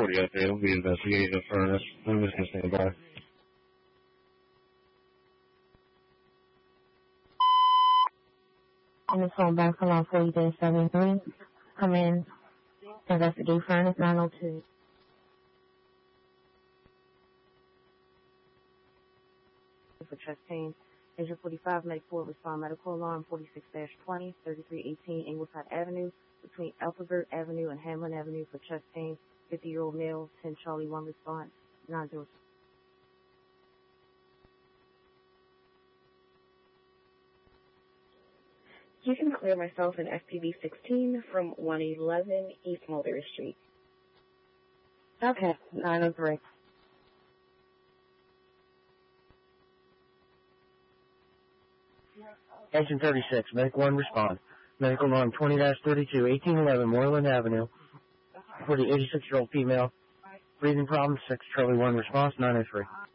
1040 update. We'll be investigating the furnace. I'm just going to stand by. And it's phone back from 40-73. Come in. Investigate furnace 902. For Chastain, Engine 45, Medic 4, respond medical alarm 46-20, 3318 Ingleside Avenue, between Alphabet Avenue and Hamlin Avenue for Chastain, 50-year-old male, 10 Charlie 1 response, 906. You can clear myself in FPV 16 from 111 East Mulberry Street. Okay, 903. Engine 36, Medic 1 respond. Medical alarm 20-32, 1811 Moreland Avenue for the 86-year-old female. Breathing problem, 6 Charlie 1 response, 903.